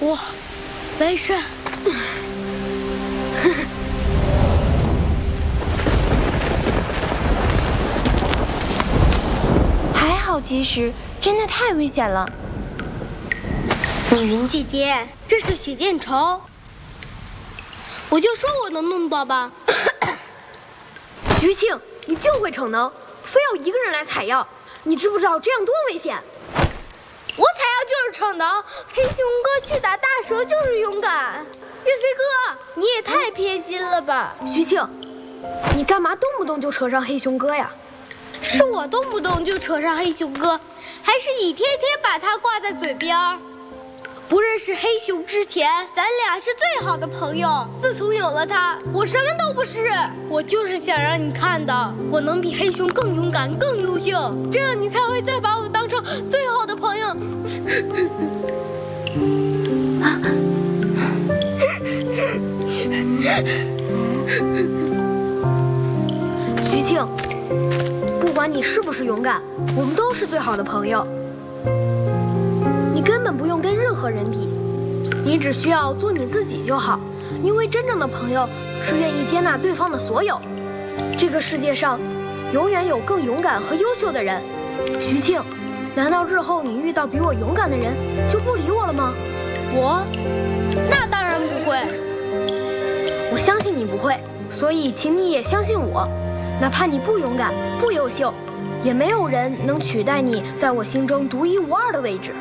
我没事。 还好及时，真的太危险了。 李云姐姐，这是许建仇，我就说我能弄到吧。 徐庆，你就会逞能，非要一个人来采药，你知不知道这样多危险？ 我采药就是逞能，黑熊哥去打大蛇就是勇敢。岳飞哥，你也太偏心了吧！ 徐庆，你干嘛动不动就扯上黑熊哥呀？ 是我动不动就扯上黑熊哥，还是你天天把他挂在嘴边？不认识黑熊之前，咱俩是最好的朋友。自从有了他，我什么都不是。我就是想让你看到，我能比黑熊更勇敢、更优秀，这样你才会再把我当成最好的朋友。 徐庆，不管你是不是勇敢，我们都是最好的朋友。你根本不用跟任何人比，你只需要做你自己就好。因为真正的朋友是愿意接纳对方的所有。这个世界上，永远有更勇敢和优秀的人。徐庆，难道日后你遇到比我勇敢的人，就不理我了吗？ 那当然不会。 我相信你不会，所以请你也相信我。哪怕你不勇敢、不优秀，也没有人能取代你在我心中独一无二的位置。